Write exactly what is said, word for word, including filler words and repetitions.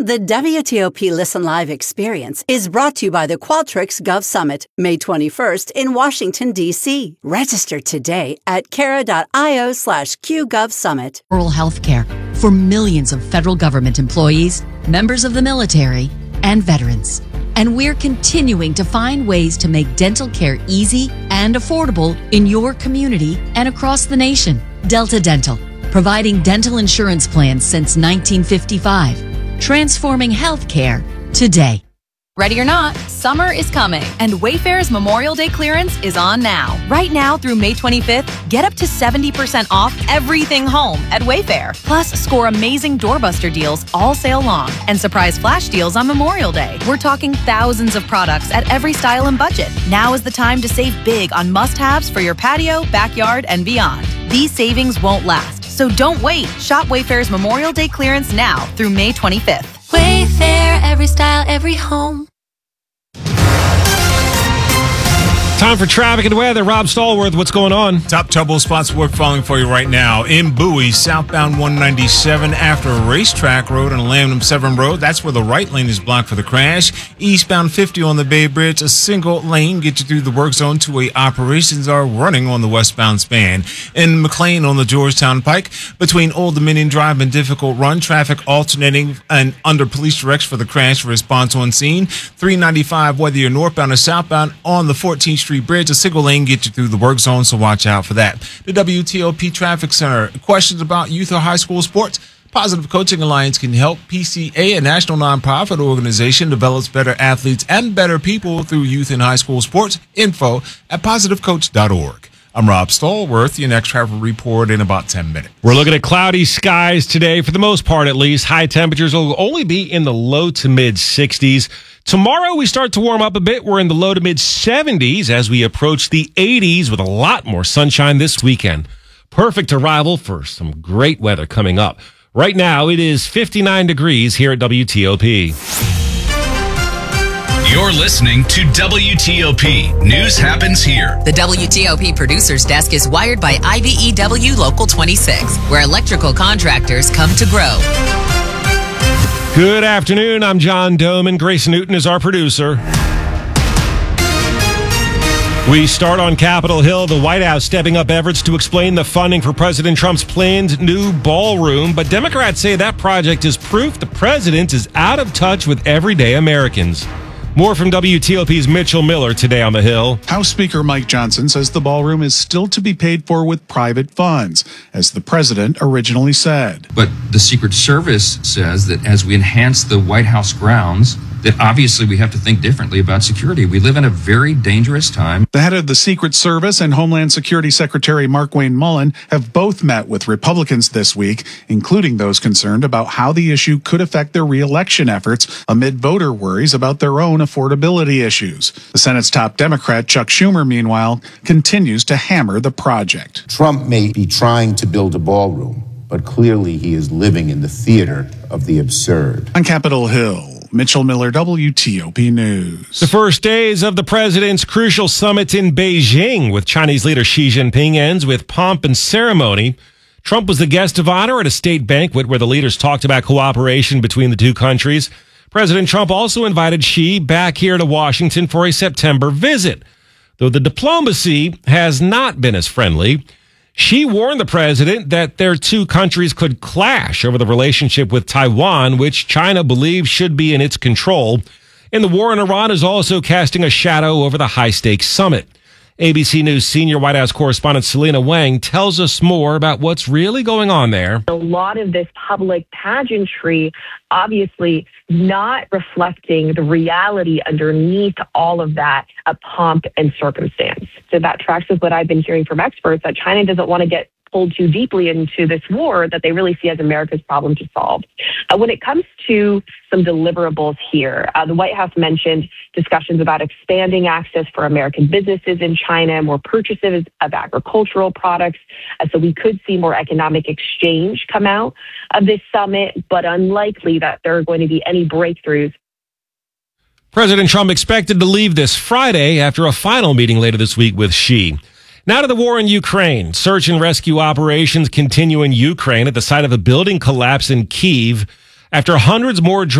The W T O P Listen Live experience is brought to you by the Qualtrics Gov Summit, May twenty-first in Washington, D C. Register today at cara.io slash QGovSummit. Oral health care for millions of federal government employees, members of the military, and veterans. And we're continuing to find ways to make dental care easy and affordable in your community and across the nation. Delta Dental, providing dental insurance plans since nineteen fifty-five. Transforming healthcare today. Ready or not, summer is coming, and Wayfair's Memorial Day clearance is on now. Right now through May twenty-fifth, get up to seventy percent off everything home at Wayfair. Plus, score amazing doorbuster deals all sale long and surprise flash deals on Memorial Day. We're talking thousands of products at every style and budget. Now is the time to save big on must-haves for your patio, backyard, and beyond. These savings won't last, so don't wait. Shop Wayfair's Memorial Day clearance now through May twenty-fifth. Wayfair, every style, every home. Time for traffic and weather. Rob Stallworth, what's going on? Top trouble spots worth following for you right now. In Bowie, southbound one ninety-seven after a racetrack road and Lamb Severn Road. That's where the right lane is blocked for the crash. Eastbound fifty on the Bay Bridge, a single lane gets you through the work zone to where operations are running on the westbound span. In McLean on the Georgetown Pike, between Old Dominion Drive and Difficult Run, traffic alternating and under police direction for the crash. Response on scene. three ninety-five, whether you're northbound or southbound on the fourteenth Street Bridge, a single lane gets you through the work zone, so watch out for that. The W T O P Traffic Center. Questions about youth or high school sports? Positive Coaching Alliance can help. P C A, a national nonprofit organization, develops better athletes and better people through youth and high school sports. Info at positive coach dot org. I'm Rob Stallworth. Your next travel report in about ten minutes. We're looking at cloudy skies today, for the most part at least. High temperatures will only be in the low to mid sixties. Tomorrow we start to warm up a bit. We're in the low to mid seventies as we approach the eighties with a lot more sunshine this weekend. Perfect arrival for some great weather coming up. Right now it is fifty-nine degrees here at W T O P. You're listening to W T O P. News happens here. The W T O P Producers Desk is wired by I B E W Local twenty-six, where electrical contractors come to grow. Good afternoon. I'm John Doman. Grace Newton is our producer. We start on Capitol Hill, the White House stepping up efforts to explain the funding for President Trump's planned new ballroom. But Democrats say that project is proof the president is out of touch with everyday Americans. More from W T O P's Mitchell Miller today on the Hill. House Speaker Mike Johnson says the ballroom is still to be paid for with private funds, as the president originally said. But the Secret Service says that as we enhance the White House grounds, that obviously we have to think differently about security. We live in a very dangerous time. The head of the Secret Service and Homeland Security Secretary Markwayne Mullin have both met with Republicans this week, including those concerned about how the issue could affect their re-election efforts amid voter worries about their own affordability issues. The Senate's top Democrat, Chuck Schumer, meanwhile, continues to hammer the project. Trump may be trying to build a ballroom, but clearly he is living in the theater of the absurd. On Capitol Hill, Mitchell Miller, W T O P News. The first days of the president's crucial summit in Beijing with Chinese leader Xi Jinping ends with pomp and ceremony. Trump was the guest of honor at a state banquet where the leaders talked about cooperation between the two countries. President Trump also invited Xi back here to Washington for a September visit. Though the diplomacy has not been as friendly, Xi warned the president that their two countries could clash over the relationship with Taiwan, which China believes should be in its control. And the war in Iran is also casting a shadow over the high-stakes summit. A B C News senior White House correspondent Selena Wang tells us more about what's really going on there. A lot of this public pageantry obviously not reflecting the reality underneath all of that uh, pomp and circumstance. So that tracks with what I've been hearing from experts, that China doesn't want to get pulled too deeply into this war that they really see as America's problem to solve. Uh, when it comes to some deliverables here, uh, the White House mentioned discussions about expanding access for American businesses in China, more purchases of agricultural products. Uh, so we could see more economic exchange come out of this summit, but unlikely that there are going to be any breakthroughs. President Trump expected to leave this Friday after a final meeting later this week with Xi. Now to the war in Ukraine. Search and rescue operations continue in Ukraine at the site of a building collapse in Kyiv after hundreds more